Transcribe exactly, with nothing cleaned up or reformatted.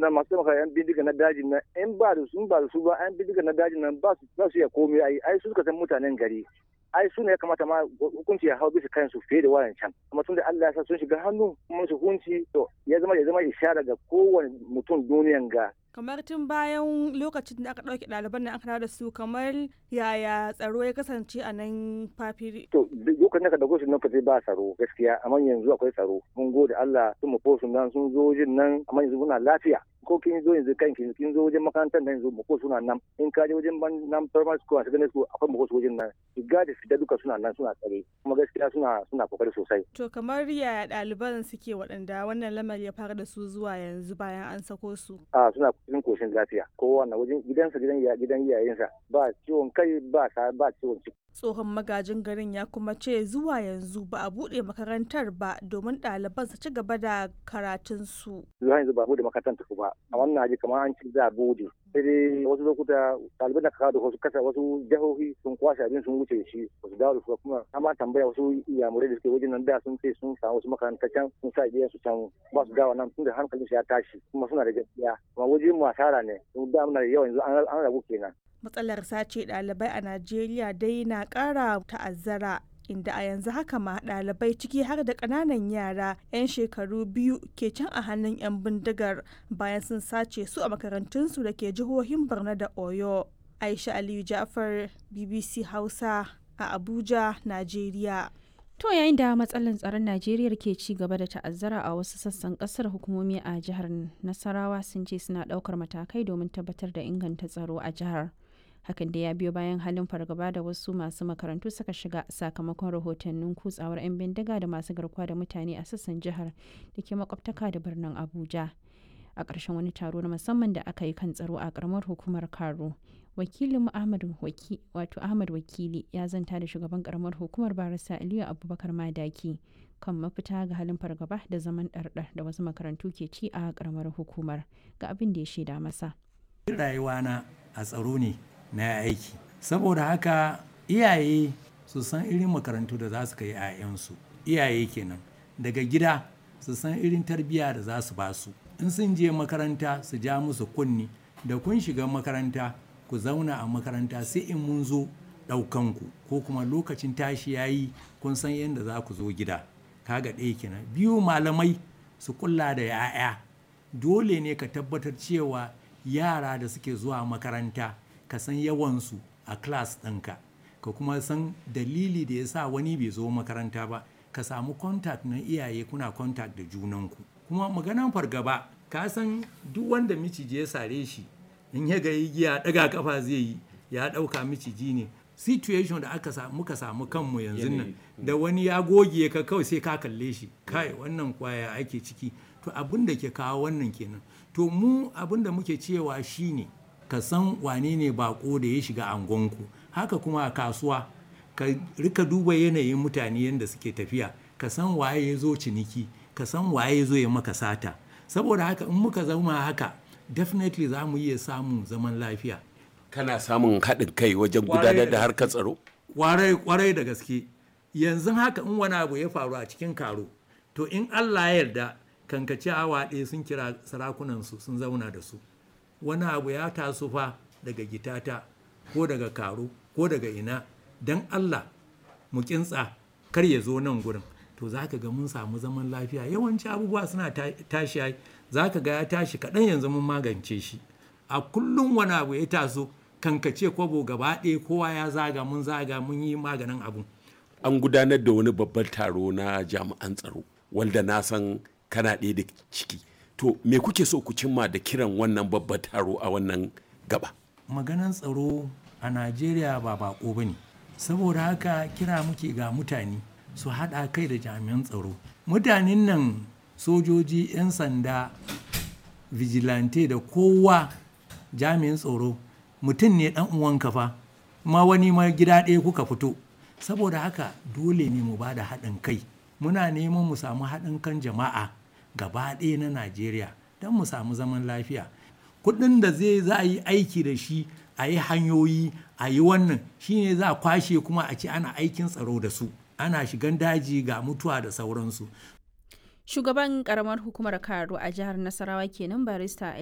nan masu taimaka yan bindiga na dajin nan in ba da su ba da su ba yan bindiga na dajin nan ba su ba su ya komai ai ai su suka san mutanen gari ai su ne ya kamata ma hukunci ya hau bisa kansu fiye da wayan can amma tun da Allah ya sa sun shiga hannu kuma su hukunci to ya zama ya zama ishara ga kowane mutum duniyan ga. Kamar tun bayan lokacin da aka ɗauke ɗaliban nan aka dawo da su kamar yaya tsaro ya kasance a nan Fafiri. To lokacin da aka dauko su nan Fafiri ba tsaro gaskiya amma yanzu akwai tsaro mun gode Allah sun mafo su nan sun zo wajen nan amma yanzu muna lafiya. Ko kin zo yanzu kan kin zo wajen makarantar nan yanzu mako suna nan in ka je wajen ban nan primary school a secondary school akwai mako wajen nan shiga da fita duka suna nan suna tsare kuma gaskiya suna suna kokari sosai. To kamar yaya ɗaliban suke waɗanda wannan lamari ya fara da su zuwa yanzu bayan an sako su? A suna cikin koshin lafiya kowa na wajen gidansa gidan gidan iyayensa ba ciwon kai ba ba ciwon ciki. Tsohon magajin garin ya kuma ce zuwa yanzu ba a buɗe makarantar ba domin ɗaliban su ci gaba da karatunsu. Zuwa yanzu ba a buɗe makarantar ba a wannan aji kamar an ci za a buɗe. Sai dai wasu lokuta ɗaliban da kawo da wasu kasa wasu jihohi sun kwashe abin sun wuce shi wasu dawo da su kuma amma tambaya wasu iyamurai da suke wajen nan da sun ce sun samu wasu makaranta can sun sa iyayen su can ba su dawo nan tun da hankalin su ya tashi kuma suna da gaskiya kuma wajen mu asara ne sun da muna da yawa yanzu an rabu kenan. Matsalar sace ɗalibai a Najeriya dai na ƙara ta'azzara inda a yanzu haka ma ɗalibai ciki har da ƙananan yara 'yan shekaru biyu ke can a hannun 'yan bindigar bayan sun sace su a makarantunsu da ke jihohin Borno da Oyo. Aisha Aliyu Ja'far, B B C Hausa a Abuja, Najeriya. To yayin da matsalar tsaron Najeriya ke ci gaba da ta'azzara a wasu sassan kasar, hukumomi a jihar Nasarawa sun ce suna ɗaukar matakai domin tabbatar da inganta tsaro a jihar. Hakan da ya biyo bayan halin fargaba da wasu masu makarantu suka shiga sakamakon rahotannin kutsawar 'yan bindiga da masu garkuwa da mutane a sassan jihar da ke makwabtaka da birnin Abuja. A ƙarshen wani taro na musamman da aka yi kan tsaro a ƙaramar hukumar Karo, wakilin Ahmad Waki wato Ahmad Wakili ya zanta da shugaban ƙaramar hukumar Barista Aliyu Abubakar Madaki kan mafita ga halin fargaba da zaman ɗarɗar da wasu makarantu ke ci a ƙaramar hukumar, ga abin da ya shaida masa. Rayuwana a tsaro ne na aiki, saboda haka iyaye su san irin makarantu da za su kai 'ya'yansu, iyaye kenan daga gida su san irin tarbiyya da za su ba su, in sun je makaranta su ja musu kunni da kun shiga makaranta ku zauna a makaranta sai in mun zo ɗaukanku ko kuma lokacin tashi yayi kun san yadda za ku zo gida. Kaga ɗaya kenan. Biyu, malamai su kula da 'ya'ya, dole ne ka tabbatar cewa yara da suke zuwa makaranta ka san yawansu a class ɗinka, ka kuma san dalili da ya sa wani bai zo makaranta ba, ka samu contact na iyaye, kuna contact da junanku. Kuma maganan fargaba, ka san duk wanda miciji ya sare shi in ya ga igiya daga kafa zai yi ya ɗauka miciji ne. Situation da aka samu muka samu kanmu yanzu nan da wani ya goge ka kawai sai ka kalle shi, kai wannan kwaya ake ciki. To abin da ke kawo wannan kenan. To mu abin da muke cewa shine ka san wane ne bako da ya shiga angonku. Haka kuma a kasuwa ka rika duba yanayin mutane yadda suke tafiya, ka san waye ya zo ciniki, ka san waye ya zo ya maka sata. Saboda haka in muka zama haka definitely za mu iya samun zaman lafiya. Kana samun haɗin kai wajen gudanar da harkar tsaro? Kwarai kwarai da gaske. Yanzu haka in wani abu ya faru a cikin Karo, to in Allah ya yarda kankace awa ɗaya sun kira sarakunansu sun zauna da su. Wani abu ya taso fa daga Gitata ko daga Karo ko daga ina, don Allah mu kintsa kar ya zo nan gurin, to za ka ga mun samu zaman lafiya. Yawanci abubuwa suna tashi, za ka ga ya tashi kaɗan yanzu mun magance shi. A kullum wani abu ya taso kankace kwabo gaba ɗaya kowa ya zaga mun zaga mun yi maganin abu. An gudanar da wani babban taro na jami'an tsaro wanda na san kana ɗaya da ciki. To me kuke so ku cimma da kiran wannan babban taro a wannan gaba? Maganan tsaro a Najeriya ba bako ba ne, saboda haka kira muke ga mutane su haɗa kai da jami'an tsaro. Mutanen nan sojoji, 'yan sanda, vigilante da kowa jami'in tsaro mutum ne ɗan uwanka fa, ma wani ma gida ɗaya kuka fito. Saboda haka dole ne mu ba da haɗin kai. Muna neman mu samu haɗin kan jama'a gaba ɗaya na Najeriya don mu samu zaman lafiya. Kuɗin da zai za a yi aiki da shi a yi hanyoyi a yi wannan shine za a kwashe kuma a ce ana aikin tsaro da su, ana shigan daji ga mutuwa da sauransu. Shugaban karamar hukumar Karo a jihar Nasarawa kenan Barista